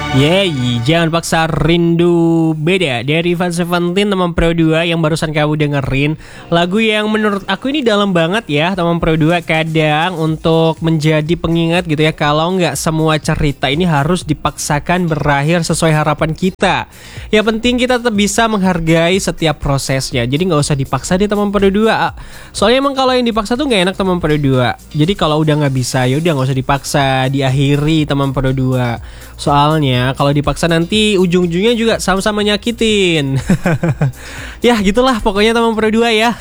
Yeay, jangan paksa rindu. Beda dari Van Seventeen teman Pro 2 yang barusan kamu dengerin. Lagu yang menurut aku ini dalam banget ya teman Pro 2. Kadang untuk menjadi pengingat gitu ya, kalau nggak semua cerita ini harus dipaksakan berakhir sesuai harapan kita. Yang penting kita tetap bisa menghargai setiap prosesnya. Jadi nggak usah dipaksa deh teman Pro 2. Soalnya emang kalau yang dipaksa tuh nggak enak teman Pro 2. Jadi kalau udah nggak bisa ya udah nggak usah dipaksa, diakhiri teman Pro 2. Soalnya kalau dipaksa nanti ujung-ujungnya juga sama-sama nyakitin. Ya gitulah pokoknya teman Pro 2 ya.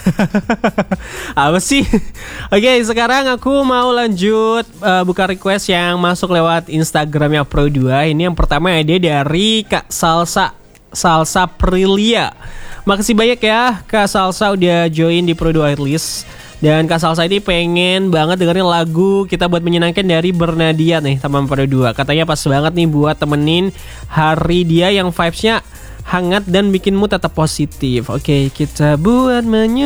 Apa sih? Oke, sekarang aku mau lanjut buka request yang masuk lewat Instagramnya Pro 2. Ini yang pertama ada dari Kak Salsa Prilia. Makasih banyak ya Kak Salsa udah join di Pro 2 List. Dan Kak Salsa ini pengen banget dengerin lagu Kita Buat Menyenangkan dari Bernadia nih teman Pro 2. Katanya pas banget nih buat temenin hari dia yang vibes-nya hangat dan bikin mood tetap positif. Oke, kita buat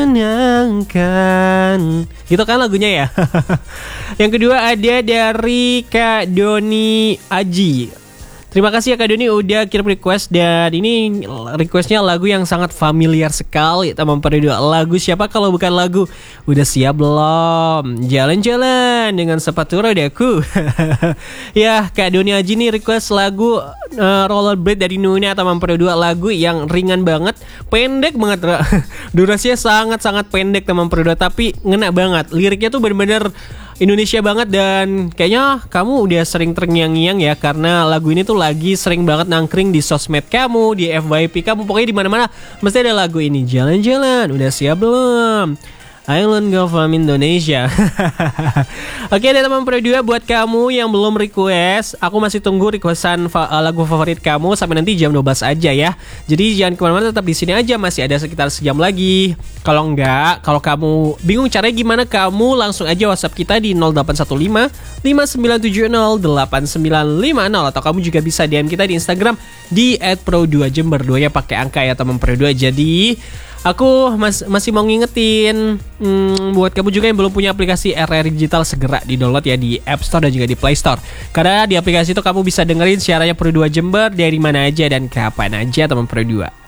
menyenangkan. Gitu kan lagunya ya. Yang kedua ada dari Kak Doni Aji. Terima kasih ya Kak Doni udah kirim request. Dan ini requestnya lagu yang sangat familiar sekali teman Pro 2. Lagu siapa kalau bukan lagu Udah Siap Belum? Jalan-jalan dengan sepatu rodaku. Ya Kak Doni Aji nih request lagu Rollerblade dari Nuna teman Pro 2. Lagu yang ringan banget, pendek banget. Durasinya sangat-sangat pendek teman Pro 2, tapi ngena banget. Liriknya tuh bener-bener Indonesia banget. Dan kayaknya kamu udah sering terngiang-ngiang ya, karena lagu ini tuh lagi sering banget nangkring di sosmed kamu, di FYP kamu, pokoknya di mana-mana mesti ada lagu ini. Jalan-jalan, udah siap belum? Island Girl from Indonesia. Oke deh teman Pro 2, buat kamu yang belum request, aku masih tunggu requestan lagu favorit kamu sampai nanti jam 12 aja ya. Jadi jangan kemana-mana, tetap di sini aja, masih ada sekitar sejam lagi. Kalau enggak, kalau kamu bingung caranya gimana, kamu langsung aja WhatsApp kita di 0815 5970 8950, atau kamu juga bisa DM kita di Instagram di @pro2jember, 2 ya pakai angka ya teman Pro 2. Jadi aku masih mau ngingetin buat kamu juga yang belum punya aplikasi RRI Digital, segera di-download ya di App Store dan juga di Play Store. Karena di aplikasi itu kamu bisa dengerin siarannya Pro 2 Jember dari mana aja dan kapan aja teman Pro 2.